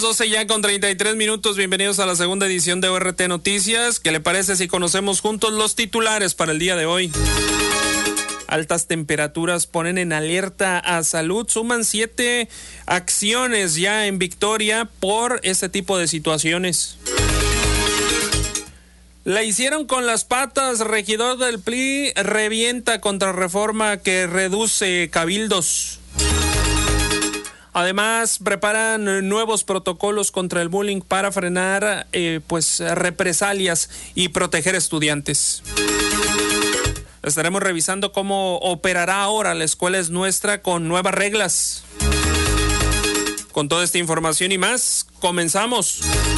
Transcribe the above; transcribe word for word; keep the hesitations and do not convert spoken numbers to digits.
doce ya con treinta y tres minutos, bienvenidos a la segunda edición de O R T Noticias. ¿Qué le parece si conocemos juntos los titulares para el día de hoy? Altas temperaturas ponen en alerta a salud, suman siete acciones ya en Victoria por este tipo de situaciones. La hicieron con las patas, regidor del P R I revienta contra reforma que reduce cabildos. Además, preparan nuevos protocolos contra el bullying para frenar eh, pues represalias y proteger estudiantes. Estaremos revisando cómo operará ahora la Escuela Es Nuestra con nuevas reglas. Con toda esta información y más, comenzamos.